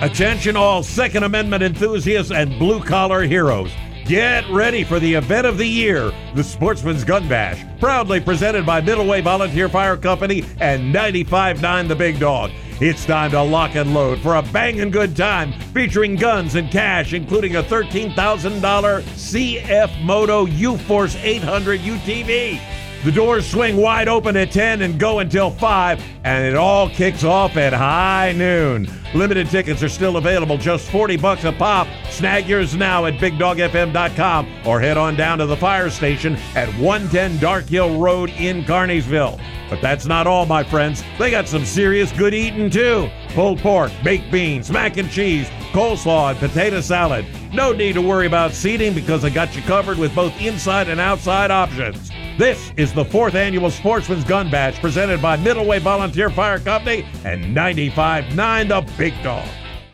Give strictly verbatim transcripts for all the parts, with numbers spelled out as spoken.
Attention all Second Amendment enthusiasts and blue-collar heroes. Get ready for the event of the year, the Sportsman's Gun Bash, proudly presented by Middleway Volunteer Fire Company and ninety-five point nine The Big Dog. It's time to lock and load for a banging good time featuring guns and cash, including a thirteen thousand dollars C F Moto U-Force eight hundred U T V. The doors swing wide open at ten and go until five, and it all kicks off at high noon. Limited tickets are still available, just forty bucks a pop. Snag yours now at big dog f m dot com or head on down to the fire station at one ten Dark Hill Road in Carneysville. But that's not all, my friends. They got some serious good eating, too. Pulled pork, baked beans, mac and cheese, coleslaw, and potato salad. No need to worry about seating because I got you covered with both inside and outside options. This is the fourth annual Sportsman's Gun Bash presented by Middleway Volunteer Fire Company and ninety-five point nine The Big Dog.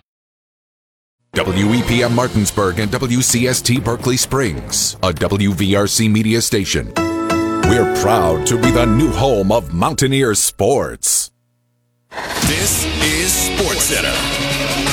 W E P M Martinsburg and W C S T Berkeley Springs, a W V R C media station. We're proud to be the new home of Mountaineer sports. This is SportsCenter.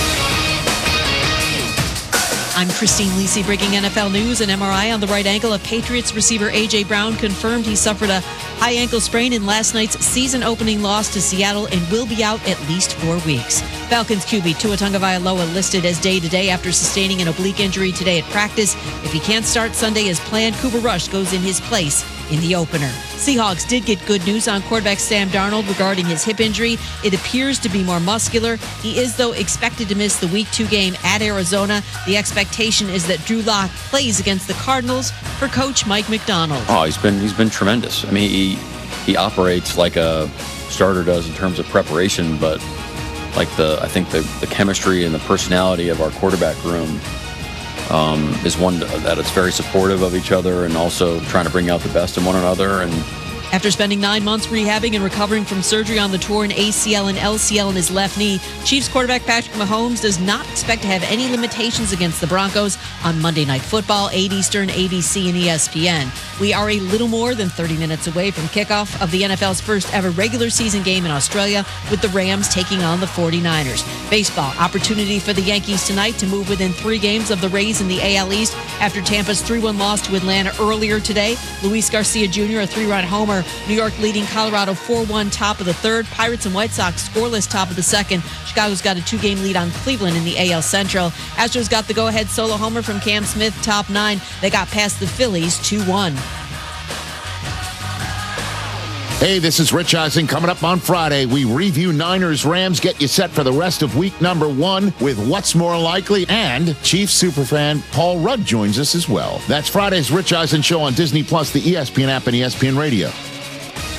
I'm Christine Lisi, breaking N F L news. An M R I on the right ankle of Patriots receiver A J. Brown confirmed he suffered a high ankle sprain in last night's season-opening loss to Seattle and will be out at least four weeks. Falcons Q B Tua Tagovailoa listed as day-to-day after sustaining an oblique injury today at practice. If he can't start Sunday as planned, Cooper Rush goes in his place in the opener. Seahawks did get good news on quarterback Sam Darnold regarding his hip injury. It appears to be more muscular. He is, though, expected to miss the Week two game at Arizona. The expectation is that Drew Lock plays against the Cardinals for Coach Mike McDonald. Oh, he's been he's been tremendous. I mean, he he operates like a starter does in terms of preparation, but like the I think the, the chemistry and the personality of our quarterback room um, is one that it's very supportive of each other and also trying to bring out the best in one another. And after spending nine months rehabbing and recovering from surgery on the torn A C L and L C L in his left knee, Chiefs quarterback Patrick Mahomes does not expect to have any limitations against the Broncos on Monday Night Football, eight Eastern, A B C, and E S P N. We are a little more than thirty minutes away from kickoff of the N F L's first ever regular season game in Australia, with the Rams taking on the forty-niners. Baseball, opportunity for the Yankees tonight to move within three games of the Rays in the A L East after Tampa's three one loss to Atlanta earlier today. Luis Garcia Junior, a three-run homer. New York leading Colorado four one top of the third. Pirates and White Sox scoreless top of the second. Chicago's got a two-game lead on Cleveland in the A L Central. Astros got the go-ahead solo homer from Cam Smith, top nine. They got past the Phillies two one. Hey, this is Rich Eisen. Coming up on Friday, we review Niners Rams, get you set for the rest of week number one with What's More Likely, and Chiefs superfan Paul Rudd joins us as well. That's Friday's Rich Eisen Show on Disney Plus, the E S P N app, and E S P N Radio.